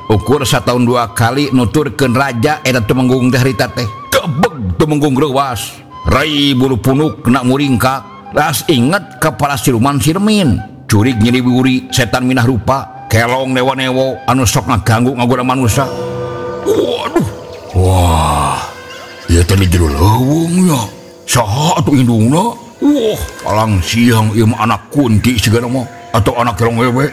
ukur setahun 2 kali nuturkeun raja eta tumenggung teh harita teh kebeg tumenggung reuwas rai bulu punuk kena muringkak ras inget kepala siluman sirmin curig nyiriwuri setan minah rupa kelong newa-newo anu sok ngaganggu ngagoda manusia. Waduh, wah ieu teh di jero leuweung nya saha atuh indungna. Wah palang siang ieu mah anak kunti sigana mah atau anak kelong wewe.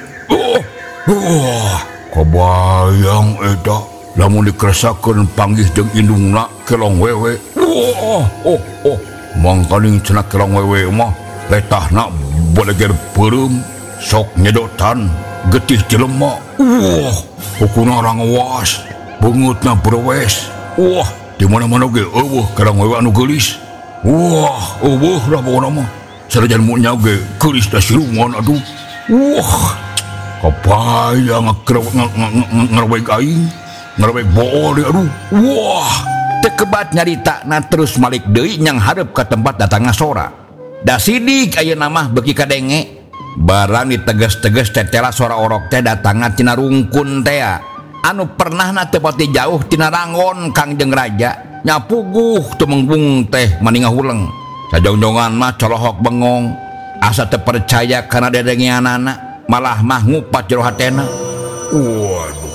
Wah kebayang eta lamun dikeresakeun panggih jeung indungna kelong wewe. Wah mangkaning cenah kelong wewe mah letahna baleger peureum sok nyedotan getih jelema. Wah pokona rangawas beungeutna brewes. Wah di mana-mana ge eueuh kelong wewe anu geulis. Wah eueuh lah pokona mah sanajan munya ge geulis da siluman aduh. Wah kebayang ngerweg aing ngerweg bool deh aduh. Wah tekebat nyarita na terus malik deui nyang hareup ka tempat datangna sora da sidik ayeuna mah beuki kadenge barang diteges-teges tetela sora orok teh datangna tina rungkun teh anu pernahna teu pati jauh tina rangon Kangjeng Raja nyapuguh tumenggung teh maningah huleng sajongjongan mah colohok bengong asa teu percaya kana dedengeanana malah mah ngupat jero hatena. Waduh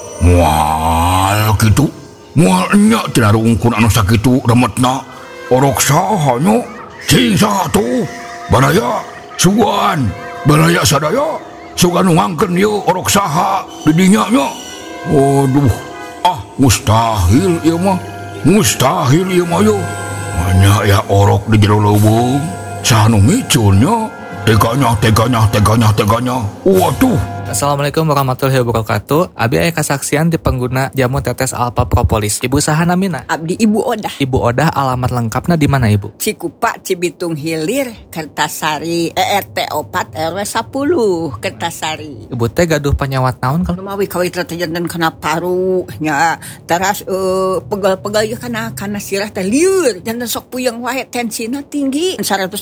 moal kitu moal nya tina rungkun anu sakitu remetna orok saha nya cing satu baraya sugan baraya sadaya sugan nu ngangkeun ieu orok saha di dinya nya. Waduh mustahil ieu mah yo nya ya orok di jero leuweung saha nu micun nya teganya. Waduh. Assalamualaikum warahmatullahi wabarakatuh. Abi aya kasaksian di pengguna jamu tetes alpha propolis. Ibu saha namina? Abdi Ibu Odah. Ibu Odah alamat lengkapna di mana Ibu? Cikupa Cibitung Hilir Kertasari ERT 4 RW 10 Kertasari. Ibu teh gaduh penyawat naon kalau mawi kawit janten kana paru nya teras pegel-pegel ya kana sirah teh lieur janten sok puyeng wae tensina tinggi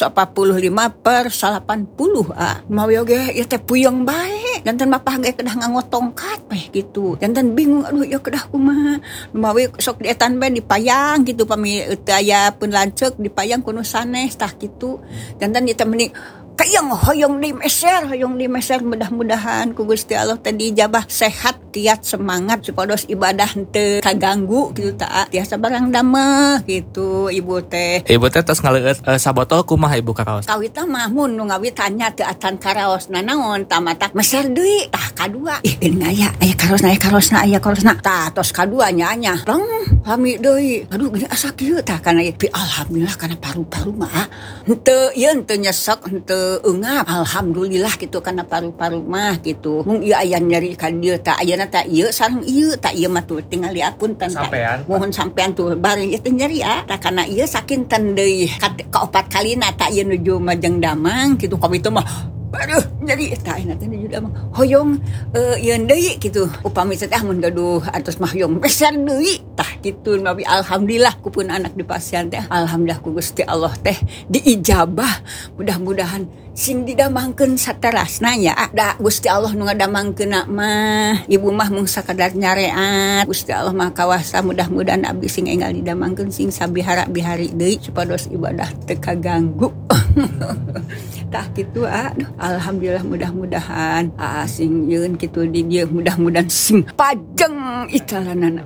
145/80 mawi oge ieu teh puyeng bae janten mapah ge kedah nganggo tongkat teh gitu janten bingung aduh ieu kedah kumaha mawi sok dietan bae dipayang gitu pami teu aya pun lanceuk dipayang kuno sanes tah kitu janten ieu teh mending kayang hoyong di meser mudah-mudahan ku Gusti Allah tadi ijabah sehat kiat semangat supados ibadah teu kaganggu gitu tak tiasa barang dameh gitu ibu teh tos ngaleueut sabotol kumaha ibu karaos kawitna mah mun nu ngawit tanya teu atan karaosna naon tamata meser deui tah kadua geuning aya karosna tah tos kadua nya rong lami deui aduh gini asa kieu tah kana alhamdulillah kana paru-paru mah henteu nyesek henteu engap alhamdulillah gitu karena paru-paru mah gitu mung ieu aya nyeri ka dieu tah ayeuna tah ieu sareng ieu tah ieu mah tuh tinggal diapunten sampean mohon sampean tuh bari ieu teh nyeri tah kana ieu sakinten deui ka 4 kalina tah ieu nuju majeng damang gitu komitu mah aduh jadi tah enak teh nuju damang hoyong ieu deui gitu upami teh mun gaduh atos mah hoyong besar deui tah kitu nabi alhamdulillah kupun anak di pasien teh alhamdulillah ku Gusti Allah teh diijabah mudah-mudahan sing didamangkeun saterasna nya da Gusti Allah nu ngadamangkeunna mah ibu mah mung sakadar nyareat Gusti Allah mah kawasa mudah-mudahan abdi sing enggal didamangkeun sing sabihara-bihari deui supados ibadah teu kaganggu tah kitu alhamdulillah mudah-mudahan sing yeun kitu di dieu mudah-mudahan sing pajeng italanana.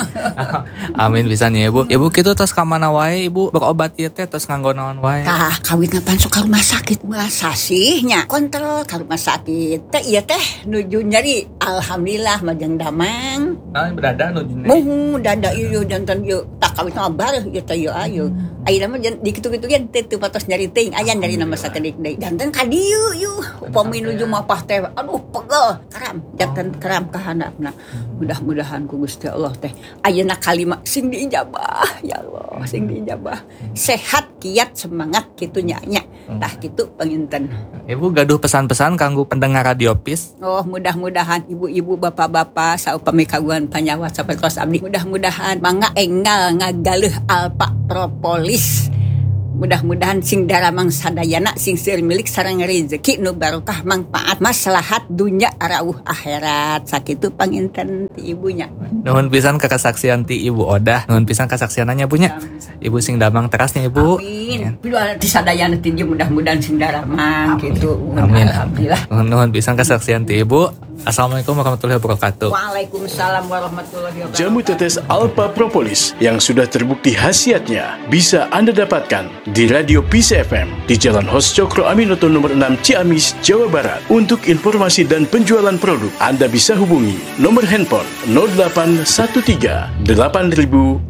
Amin pisan ya ibu kitu tos ka mana wae ibu berobat ieu teh tos nganggo naon wae tah kawitna pan sok ka rumah sakit sasihnya kontrol ka rumah sakit teh ieu teh nuju nyeri alhamdulillah majeng damang berada nuju nyeri dada ieu janten ieu tak kawitna bareuh ieu teh ieu ayeuna mah di kitu-kitu ge teu patos nyeri teuing aya nyeri nama sakedik deui janten ka dieu upami nuju mapah teh aduh pegel janten keram ka handapna mudah-mudahan ku Gusti Allah teh ayeuna kalimat sing diijabah ya Allah sing diijabah sehat kiat semangat kitu nya tah kitu panginten ibu gaduh pesan-pesan kanggo pendengar Radio Pis mudah-mudahan ibu-ibu bapak-bapak saupami kagungan panyawat sapertos abdi mudah-mudahan mangga enggal ngagaleuh alpha propolis Mudah-mudahan sing daramang sadayana sing seueur milik sareng rezeki nu barokah manfaat maslahat dunya arauh akhirat. Sakitu panginten ti ibunya. Nuhun pisan kesaksian ti Ibu Odah, nuhun pisan kesaksiananya bunya. Ibu sing damang terasnya Ibu. Amin. Pilu ti sadayana ti mudah-mudahan sing daramang gitu. Amin. Alhamdulillah. Nuhun pisan kesaksian ti Ibu. Assalamualaikum warahmatullahi wabarakatuh. Waalaikumsalam warahmatullahi wabarakatuh. Jamu tetes Alpha Propolis yang sudah terbukti khasiatnya bisa Anda dapatkan di Radio Peace FM di Jalan Hos Cokro Aminoto nomor 6 Ciamis, Jawa Barat. Untuk informasi dan penjualan produk, Anda bisa hubungi nomor handphone 0813 8000 6860.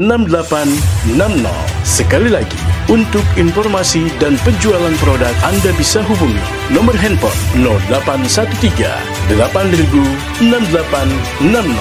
Sekali lagi, untuk informasi dan penjualan produk, Anda bisa hubungi nomor handphone 0813 8000 6860.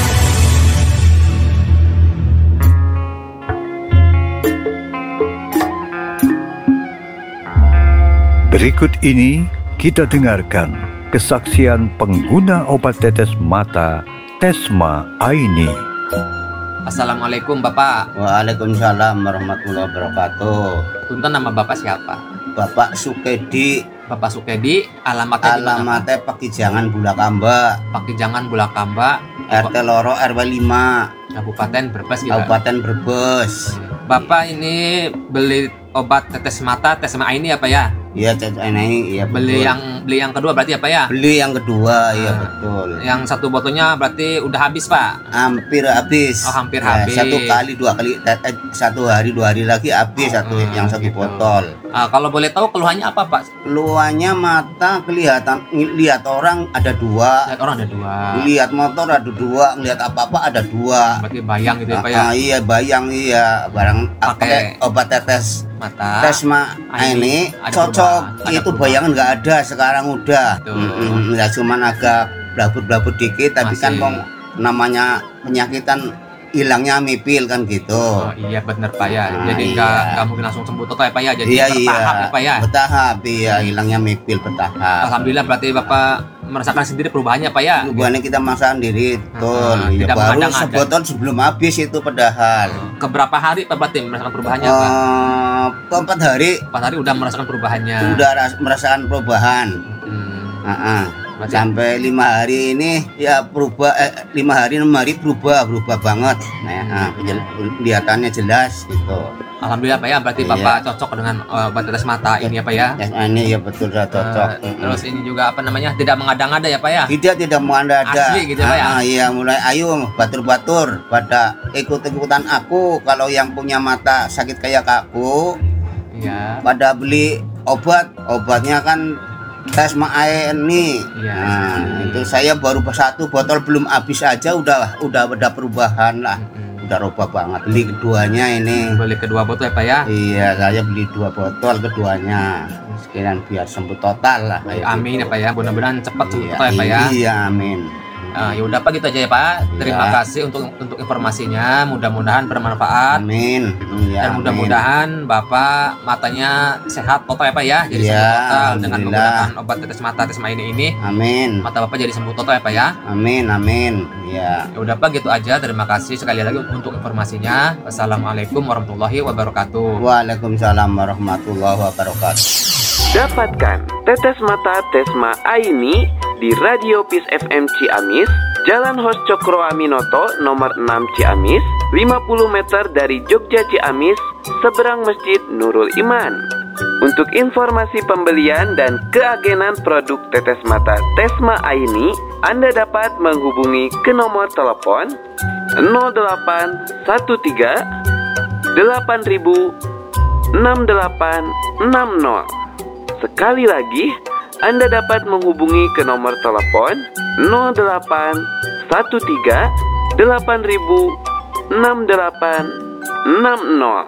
Berikut ini kita dengarkan kesaksian pengguna obat tetes mata Tesma Aini. Assalamualaikum Bapak. Waalaikumsalam warahmatullahi wabarakatuh. Punten, nama Bapak siapa? Bapak Sukedi. Bapak Sukedi, alamatnya di mana? Alamatnya Pakijangan Bulakamba, Pakijangan Bulakamba, RT Loro RW 5, Kabupaten Brebes gitu. Kabupaten Brebes. Bapak ini beli obat tetes mata Tesma ini apa ya? Iya, ini iya betul. Beli yang kedua berarti apa ya? Beli yang kedua, iya betul. Yang satu botolnya berarti udah habis, Pak? Hampir habis. Oh, hampir habis. Satu kali, dua kali, 1 hari 2 hari lagi habis yang satu gitu. botol. Kalau boleh tahu keluhannya apa, Pak? Keluhannya mata kelihatan, lihat orang ada 2. Lihat orang ada 2. Lihat motor ada 2, ngelihat apa-apa ada 2. Berarti bayang gitu ya, Pak ya? Iya, bayang iya. Barang pakai obat tetes mata Tesma ini cocok. Itu bayangan nggak ada sekarang udah. Ya cuman agak blabut-blabut dikit, tapi kan namanya penyakitan hilangnya mipil kan gitu. Oh iya bener Pak ya. Jadi nggak mungkin langsung sembuh total ya Pak ya. Jadi bertahap ya Pak ya. Bertahap iya, hilangnya mipil bertahap. Alhamdulillah berarti Bapak merasakan sendiri perubahannya Pak ya. Perubahannya kita merasakan sendiri betul. Ya, baru sebotol sebelum habis itu padahal. Keberapa hari Pak berarti merasakan perubahannya Pak? 4 hari. 4 hari udah merasakan perubahannya. Udah merasakan perubahan. Sampai 5 hari ini ya berubah. 5 hari 6 hari berubah banget. Kelihatannya jelas gitu. Alhamdulillah Pak ya, berarti Bapak cocok dengan obat tetes mata ini ya Pak ya. Ini ya betul sudah cocok. Terus ini juga apa namanya, tidak mengada-ngada ya Pak ya. Tidak mengada-ngada. Asli gitu Pak ya. Iya, mulai ayo batur-batur pada ikut-ikutan aku. Kalau yang punya mata sakit kayak aku, iya. Pada beli obatnya kan Tesma ini. Iya. Itu saya baru 1 botol belum habis aja udah ada perubahan lah. Udah robah banget. Beli keduanya ini. Beli kedua botol ya Pak ya? Iya, saya beli 2 botol keduanya. Sekalian biar sembuh total lah. Amin ya Pak ya. Mudah-mudahan cepat sembuh total ya Pak ya. Iya, amin. Ya udah Pak gitu aja ya Pak. Terima kasih untuk informasinya. Mudah-mudahan bermanfaat. Amin. Ya, dan mudah-mudahan Bapak matanya sehat total ya Pak ya. Jadi ya, sembuh total dengan menggunakan obat tetes mata Tesma ini. Amin. Mata Bapak jadi sembuh total ya Pak ya. Amin. Ya. Ya udah Pak gitu aja. Terima kasih sekali lagi untuk informasinya. Wassalamualaikum warahmatullahi wabarakatuh. Waalaikumsalam warahmatullahi wabarakatuh. Dapatkan tetes mata Tesma Aini di Radio Peace FM Ciamis, Jalan Hos Cokro Aminoto nomor 6 Ciamis, 50 meter dari Jogja Ciamis, seberang Masjid Nurul Iman. Untuk informasi pembelian dan keagenan produk tetes mata Tesma Aini, Anda dapat menghubungi ke nomor telepon 0813 8000 6860. Sekali lagi, Anda dapat menghubungi ke nomor telepon 0813 8000 6860.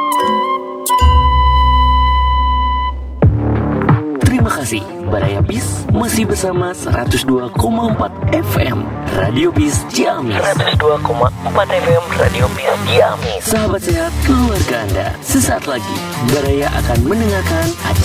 Terima kasih, Baraya Bis masih bersama 102,4 FM Radio Bis Ciamis. 102,4 FM Radio Bis Ciamis. Sahabat sehat keluarga Anda, sesaat lagi Baraya akan mendengarkan